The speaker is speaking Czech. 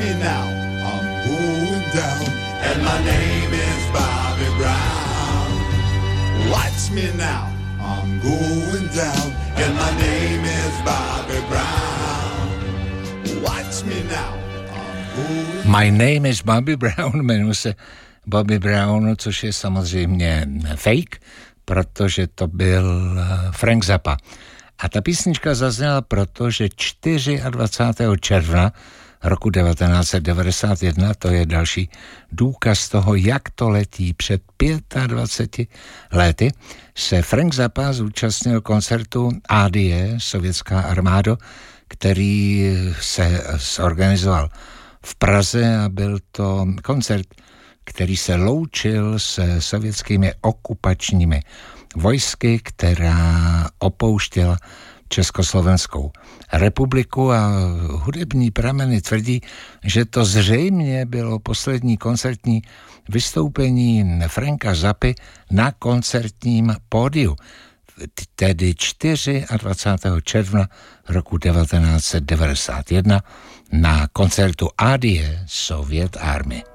me now, I'm going down, and my name is Bobby Brown. Watch me now, I'm going down, and my name is Bobby Brown. Watch me now, I'm going. My name is Bobby Brown, jmenuji se Bobby Brown, což je samozřejmě fake, protože to byl Frank Zappa. A ta písnička zazněla proto, že 24. června roku 1991, to je další důkaz toho, jak to letí, před 25 lety, se Frank Zappa zúčastnil koncertu ADIE, sovětská armáda, který se zorganizoval v Praze a byl to koncert, který se loučil se sovětskými okupačními vojsky, která opouštěla Československou republiku, a hudební prameny tvrdí, že to zřejmě bylo poslední koncertní vystoupení Franka Zappy na koncertním pódiu, tedy 24. června roku 1991 na koncertu ADIE Soviet Army.